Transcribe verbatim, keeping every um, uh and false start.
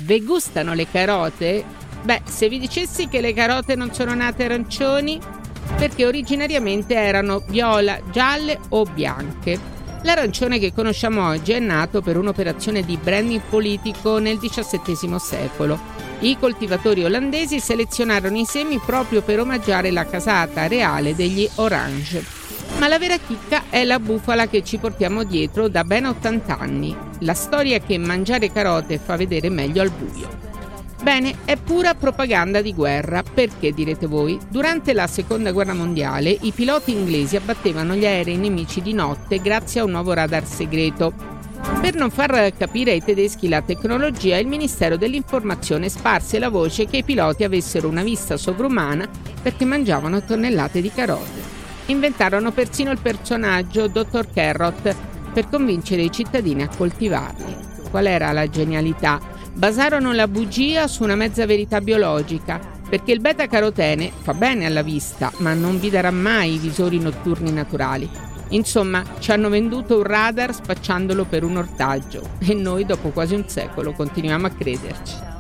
ve gustano le carote? Beh, se vi dicessi che le carote non sono nate arancioni, perché originariamente erano viola, gialle o bianche. L'arancione che conosciamo oggi è nato per un'operazione di branding politico nel diciassettesimo secolo. I coltivatori olandesi selezionarono i semi proprio per omaggiare la casata reale degli Orange. Ma la vera chicca è la bufala che ci portiamo dietro da ben ottanta anni. La storia che mangiare carote fa vedere meglio al buio. Bene, è pura propaganda di guerra, perché direte voi? Durante la seconda guerra mondiale i piloti inglesi abbattevano gli aerei nemici di notte grazie a un nuovo radar segreto. Per non far capire ai tedeschi la tecnologia, il Ministero dell'Informazione sparse la voce che i piloti avessero una vista sovrumana perché mangiavano tonnellate di carote. Inventarono persino il personaggio dottor Carrot per convincere i cittadini a coltivarli. Qual era la genialità? Basarono la bugia su una mezza verità biologica, perché il beta-carotene fa bene alla vista, ma non vi darà mai i visori notturni naturali. Insomma, ci hanno venduto un radar spacciandolo per un ortaggio e noi dopo quasi un secolo continuiamo a crederci.